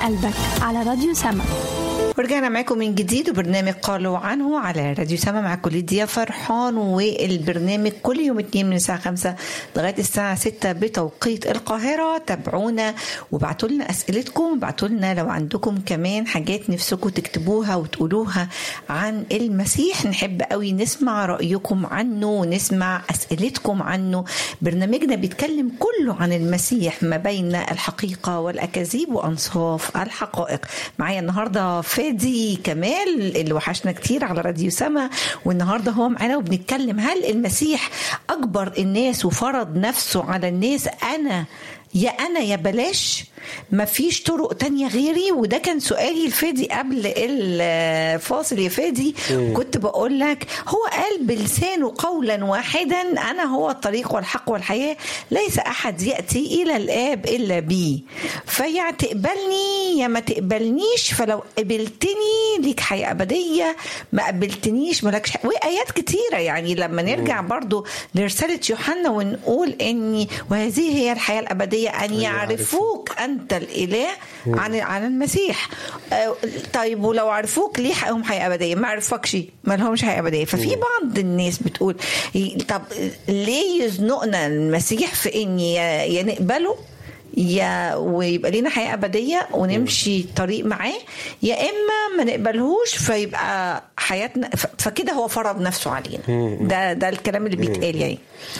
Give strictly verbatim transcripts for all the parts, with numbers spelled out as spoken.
قلبك على راديو سما. ورجعنا معاكم من جديد وبرنامج قالوا عنه على راديو سما مع كل دي فرحان. والبرنامج كل يوم اتنين من الساعة خمسة لغاية الساعة ستة بتوقيت القاهرة. تابعونا وبعتوا لنا أسئلتكم، بعتوا لنا لو عندكم كمان حاجات نفسكم تكتبوها وتقولوها عن المسيح. نحب قوي نسمع رأيكم عنه ونسمع أسئلتكم عنه. برنامجنا بيتكلم كله عن المسيح ما بين الحقيقة والأكاذيب وأنصاف الحقائق. معايا النهاردة فادي كمال اللي وحشنا كتير على راديو سما، والنهاردة هو معانا وبنتكلم هل المسيح أكبر الناس وفرض نفسه على الناس؟ أنا يا أنا يا بلاش، مفيش طرق تانية غيري. وده كان سؤالي الفادي قبل الفاصل يا فادي. كنت بقول لك هو قال بلسانه قولا واحدا أنا هو الطريق والحق والحياة، ليس أحد يأتي إلى الآب إلا بي. فيا تقبلني يا ما تقبلنيش، فلو قبلتني ليك حياة أبدية، ما قبلتنيش ملكش حياة. وآيات كتيرة يعني لما نرجع برضو لرسالة يوحنا ونقول إني وهذه هي الحياة الأبدية أن يعرفوك أنت الإله عن عن المسيح. طيب ولو عرفوك ليه حقهم حياة أبدية؟ ما عرفكش ما لهمش حياة أبدية. ففي بعض الناس بتقول طب ليه يزنقنا المسيح في إني يا نقبله يا ويبقى لنا حياة أبدية ونمشي طريق معاه، يا إما ما نقبلهوش فيبقى حياتنا فكده هو فرض نفسه علينا. ده ده الكلام اللي بيتقال. يعني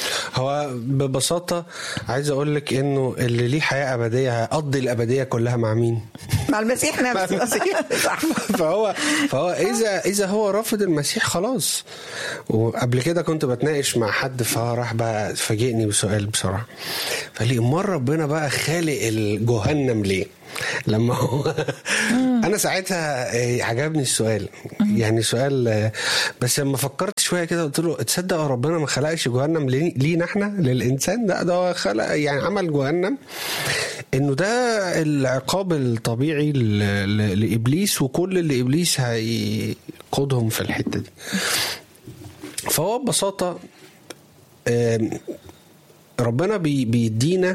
هو ببساطة عايز أقول لك إنه اللي ليه حياة أبدية هيقضي الأبدية كلها مع مين؟ مع المسيح نفسه. فهو فهو إذا إذا هو رافض المسيح خلاص. وقبل كده كنت بتناقش مع حد فراح بقى فاجئني بسؤال بصراحة، فلي مرة ربنا بقى خالق الجهنم ليه؟ لما هو انا ساعتها عجبني السؤال، يعني سؤال، بس لما فكرت شويه كده قلت له تصدق ربنا ما خلقش جهنم لينا احنا للانسان؟ ده ده خلق يعني عمل جهنم انه ده العقاب الطبيعي لابليس وكل اللي ابليس هيقودهم في الحته دي. فهو ببساطه ربنا بيدينا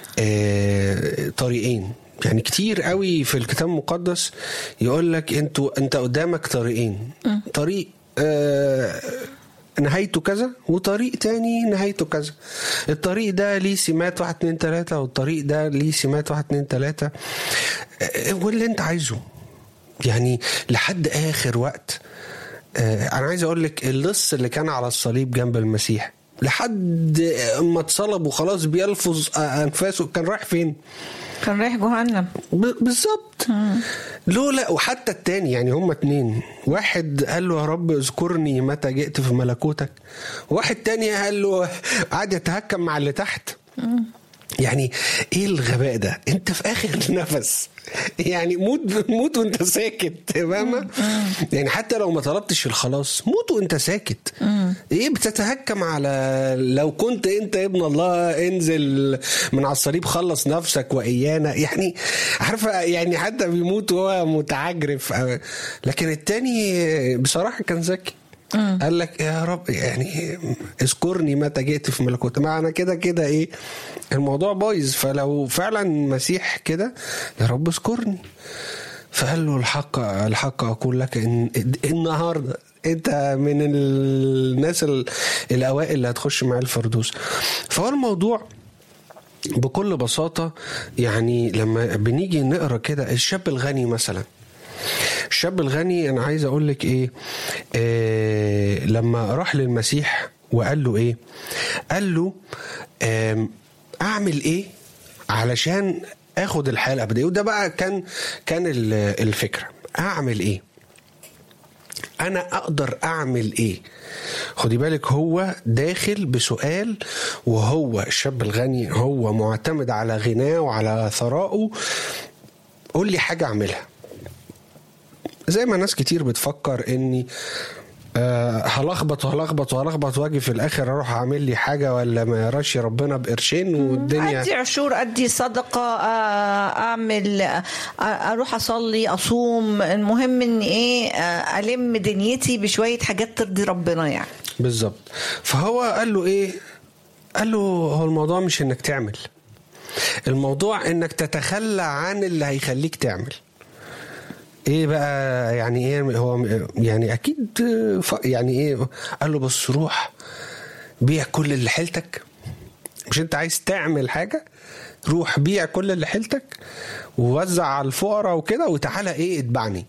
طريقين. يعني كتير قوي في الكتاب المقدس يقول لك انتوا انت قدامك طريقين، طريق آه نهايته كذا وطريق تاني نهايته كذا. الطريق ده ليه سمات واحد اتنين تلاتة والطريق ده ليه سمات واحد اتنين تلاتة، آه واللي انت عايزه يعني لحد اخر وقت. آه انا عايز اقول لك اللص اللي كان على الصليب جنب المسيح لحد ما اتصلب وخلاص بيلفظ انفاسه كان رايح فين؟ كان رايح جهنم بالظبط. لولا وحتى التاني يعني هما اتنين، واحد قال له يا رب اذكرني متى جئت في ملكوتك، واحد تاني قال له قاعد يتهكم مع اللي تحت. يعني ايه الغباء ده؟ انت في اخر نفس يعني موت موت وانت ساكت تمام. يعني حتى لو ما طلبتش الخلاص موت وانت ساكت. ايه بتتهكم على لو كنت انت ابن الله انزل من على الصليب خلص نفسك وايانا؟ يعني عارفه يعني حتى بيموت وهو متعجرف. لكن التاني بصراحه كان ذكي، قال لك يا رب يعني اذكرني متى جئت في ملكوتك. معنى كده كده ايه الموضوع بايظ. فلو فعلا مسيح كده يا رب اذكرني، فقال له الحق الحق اقول لك ان النهارده انت من الناس الاوائل اللي هتخش مع الفردوس. فهو الموضوع بكل بساطه يعني لما بنيجي نقرا كده الشاب الغني مثلا، الشاب الغني انا عايز اقول لك ايه, إيه لما راح للمسيح وقال له ايه؟ قال له اعمل ايه علشان اخد الحياه الابديه؟ وده بقى كان كان الفكره، اعمل ايه؟ انا اقدر اعمل ايه؟ خدي بالك هو داخل بسؤال، وهو الشاب الغني هو معتمد على غناه وعلى ثرائه. قول لي حاجه اعملها. زي ما ناس كتير بتفكر اني أه هلخبط وهلخبط وهلخبط واجي في الاخر اروح اعمل لي حاجه ولا ما يراش ربنا بقرشين والدنيا ادي عشور ادي صدقه اعمل اروح اصلي اصوم، المهم ان ايه الم دنيتي بشويه حاجات ترضي ربنا يعني. بالظبط. فهو قال له ايه؟ قال له هو الموضوع مش انك تعمل، الموضوع انك تتخلى عن اللي هيخليك تعمل ايه بقى. يعني ايه هو يعني اكيد يعني ايه قال له بص روح بيع كل اللي حيلتك، مش انت عايز تعمل حاجة، روح بيع كل اللي حيلتك ووزع على الفقراء وكده وتعالى ايه اتبعني.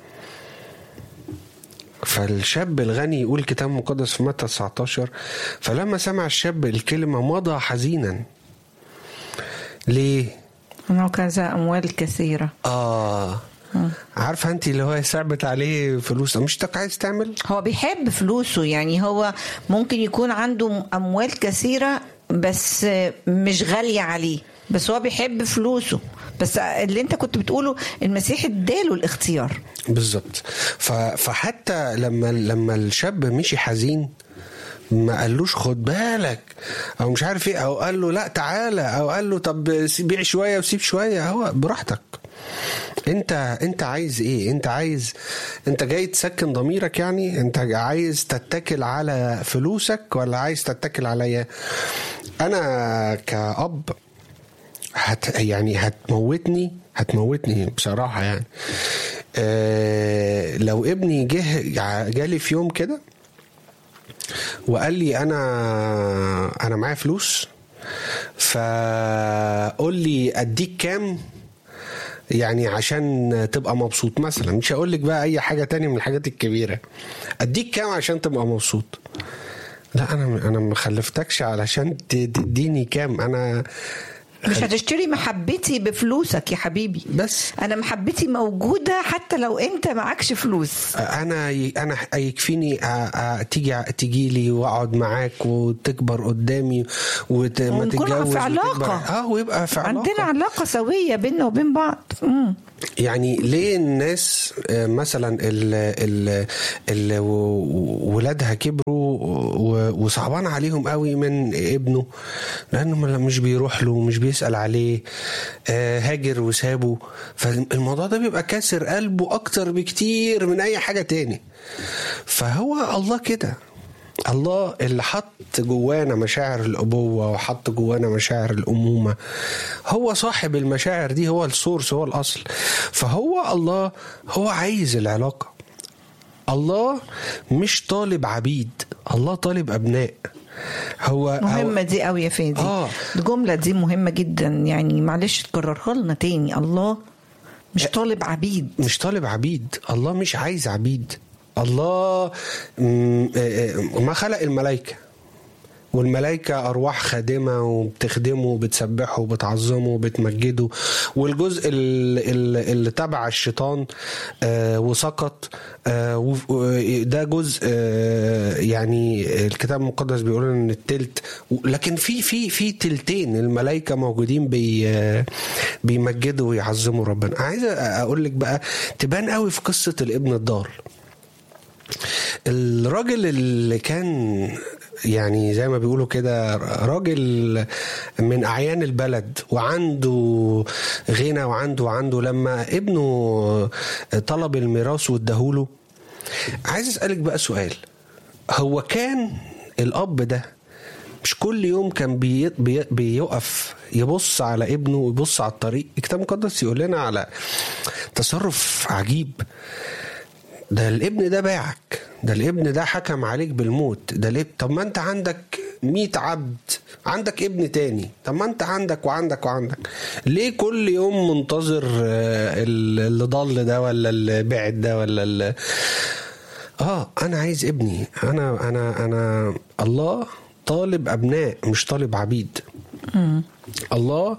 فالشاب الغني يقول الكتاب المقدس في متى تسعتاشر فلما سمع الشاب الكلمة مضى حزينا. ليه؟ انه كان ذا اموال كثيرة. اه عارفه انت اللي هو ثابت عليه فلوس، مش تك عايز تعمل. هو بيحب فلوسه، يعني هو ممكن يكون عنده اموال كثيره بس مش غاليه عليه، بس هو بيحب فلوسه. بس اللي انت كنت بتقوله المسيح اداله الاختيار بالظبط. فحتى لما لما الشاب مشي حزين ما قالوش خد بالك او مش عارف ايه، او قال له لا تعالى، او قال له طب بيع شويه وسيب شويه. هو براحتك، انت انت عايز ايه؟ انت عايز انت جاي تسكن ضميرك؟ يعني انت عايز تتكل على فلوسك ولا عايز تتكل عليا؟ انا كأب هت يعني هتموتني هتموتني بصراحه يعني. اه لو ابني جه جالي في يوم كده وقال لي انا انا معايا فلوس فقول لي اديك كام يعني عشان تبقى مبسوط مثلا، مش هقول لك بقى اي حاجه تانية من الحاجات الكبيره، اديك كام عشان تبقى مبسوط؟ لا انا انا ما خلفتكش علشان تديني كام. انا مش هتشتري محبتي بفلوسك يا حبيبي، بس انا محبتي موجوده حتى لو انت معكش فلوس. انا انا يكفيني تيجي تيجي لي واقعد معاك وتكبر قدامي وما تتجوز في علاقه اه ويبقى في علاقه، عندنا علاقه سويه بيننا وبين بعض. امم يعني ليه الناس مثلا اللي ولادها كبروا وصعبان عليهم قوي من ابنه لانه مش بيروح له مش بيسأل عليه، هاجر وسابه، فالموضوع ده بيبقى كاسر قلبه اكتر بكتير من اي حاجة تاني. فهو الله كده، الله اللي حط جوانا مشاعر الأبوة وحط جوانا مشاعر الأمومة، هو صاحب المشاعر دي، هو السورس، هو الأصل. فهو الله هو عايز العلاقة. الله مش طالب عبيد، الله طالب أبناء. هو مهمة دي قوي يا فادي. آه. الجملة دي مهمة جدا، يعني معلش تكررها لنا تاني. الله مش طالب عبيد، مش طالب عبيد. الله مش عايز عبيد. الله ما خلق الملائكة، والملائكة أرواح خادمة وبتخدمه وبتسبحه وبتعظمه وبتمجده، والجزء اللي تبع الشيطان وسقط ده جزء يعني الكتاب المقدس بيقول ان التلت، لكن في في في تلتين الملائكة موجودين بي بيمجدوا ويعظموا ربنا. عايز أقول لك بقى تبان قوي في قصة الابن الضال. الراجل اللي كان يعني زي ما بيقولوا كده راجل من أعيان البلد وعنده غنى وعنده وعنده لما ابنه طلب الميراث واداهوله. عايز أسألك بقى سؤال، هو كان الأب ده مش كل يوم كان بي بي بيقف يبص على ابنه ويبص على الطريق؟ الكتاب المقدس يقول لنا على تصرف عجيب. ده الابن ده باعك، ده الابن ده حكم عليك بالموت، ده الابن. طب ما انت عندك مية عبد، عندك ابن تاني، طب ما انت عندك وعندك وعندك، ليه كل يوم منتظر اللي ضل ده ولا اللي بعد ده ولا اللي... اه انا عايز ابني. انا انا انا الله طالب ابناء مش طالب عبيد. م. الله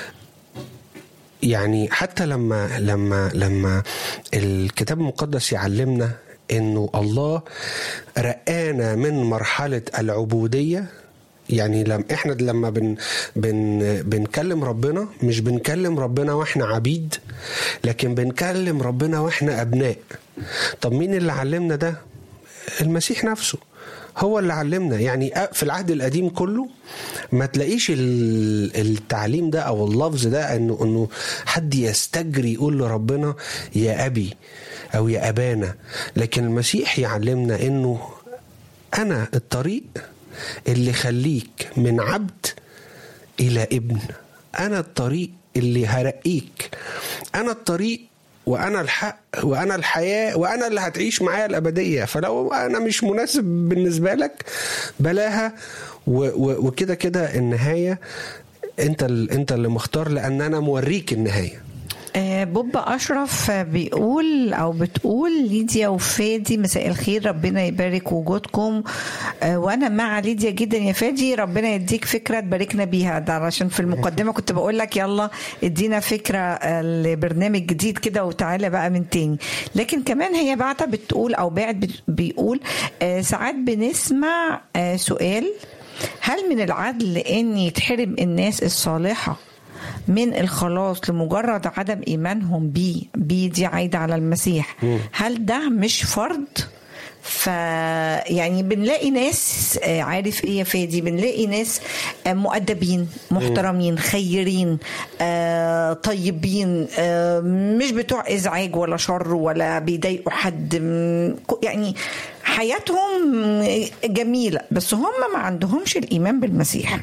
يعني حتى لما لما لما الكتاب المقدس يعلمنا انه الله رقانا من مرحلة العبودية، يعني لما احنا لما بن بن بنكلم ربنا مش بنكلم ربنا واحنا عبيد، لكن بنكلم ربنا واحنا ابناء. طب مين اللي علمنا ده؟ المسيح نفسه هو اللي علمنا. يعني في العهد القديم كله ما تلاقيش التعليم ده او اللفظ ده انه انه حد يستجري يقول لربنا يا ابي او يا ابانا، لكن المسيح يعلمنا انه انا الطريق اللي خليك من عبد الى ابن، أنا الطريق اللي هرقيك، أنا الطريق وأنا الحق وأنا الحياة وأنا اللي هتعيش معايا الأبدية. فلو أنا مش مناسب بالنسبة لك بلاها، وكده كده النهاية أنت أنت اللي مختار، لأن أنا موريك النهاية. بوبا أشرف بيقول أو بتقول ليديا وفادي مساء الخير، ربنا يبارك وجودكم، وأنا مع ليديا جدا يا فادي، ربنا يديك فكرة تباركنا بيها. ده عشان في المقدمة كنت بقول لك يلا ادينا فكرة لبرنامج جديد كده وتعالى بقى من تاني. لكن كمان هي بعتها بتقول أو باعت بيقول ساعات بنسمع سؤال: هل من العدل أن يتحرم الناس الصالحة من الخلاص لمجرد عدم إيمانهم بيه بي دي عايدة على المسيح؟ هل ده مش فرض؟ ف يعني بنلاقي ناس عارف ايه يا فادي، بنلاقي ناس مؤدبين محترمين خيرين طيبين، مش بتوع ازعاج ولا شر ولا بيضايقوا حد، يعني حياتهم جميلة، بس هم ما عندهمش الإيمان بالمسيح.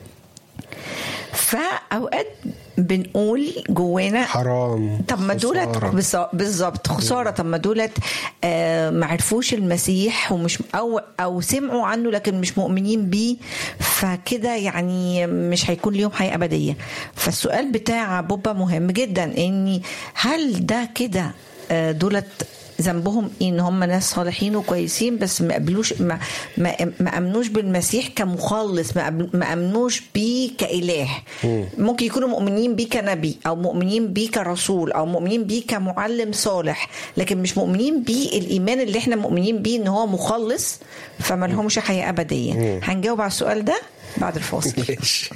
فأوقات بنقول جوانا حرام، طب ما دولت بالظبط خسارة، طب ما دولت آه ما عرفوش المسيح ومش أو أو سمعوا عنه لكن مش مؤمنين بيه، فكده يعني مش هيكون ليهم حياة أبدية. فالسؤال بتاع بوبا مهم جدا، إني هل ده كده آه دولت ذنبهم إيه؟ ان هم ناس صالحين وكويسين بس ما قبلوش ما ما, ما امنوش بالمسيح كمخلص، ما, ما امنوش بيه كإله. ممكن يكونوا مؤمنين بيه كنبي او مؤمنين بيه كرسول او مؤمنين بيه كمعلم صالح، لكن مش مؤمنين بيه الايمان اللي احنا مؤمنين بيه ان هو مخلص، فما لهمش حياة ابدية. هنجاوب على السؤال ده بعد الفاصل.